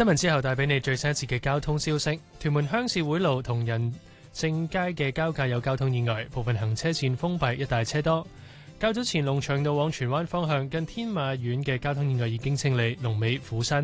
新聞之後帶俾你最新一次嘅交通消息。屯門鄉事會路同仁政街嘅交界有交通意外，部分行車線封閉，一帶車多。較早前龍翔道往荃灣方向近天馬苑嘅交通意外已經清理，龍尾虎山